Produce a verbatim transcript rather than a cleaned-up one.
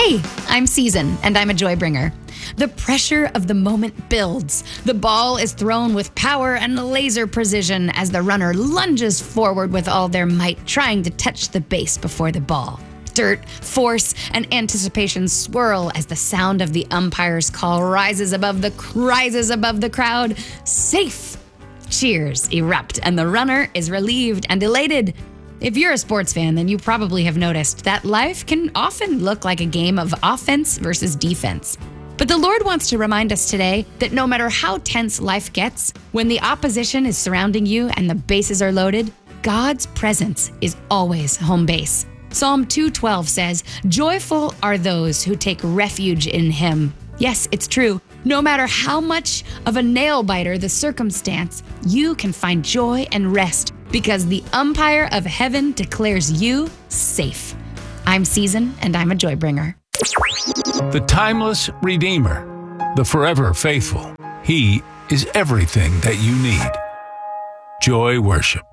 Hey, I'm Season, and I'm a joy bringer. The pressure of the moment builds. The ball is thrown with power and laser precision as the runner lunges forward with all their might, trying to touch the base before the ball. Dirt, force, and anticipation swirl as the sound of the umpire's call rises above the rises above the crowd. Safe! Cheers erupt, and the runner is relieved and elated. If you're a sports fan, then you probably have noticed that life can often look like a game of offense versus defense. But the Lord wants to remind us today that no matter how tense life gets, when the opposition is surrounding you and the bases are loaded, God's presence is always home base. Psalm two twelve says, "Joyful are those who take refuge in him." Yes, it's true. No matter how much of a nail-biter the circumstance, you can find joy and rest because the umpire of heaven declares you safe. I'm Season, and I'm a joy bringer. The timeless Redeemer, the forever faithful. He is everything that you need. Joy Worship.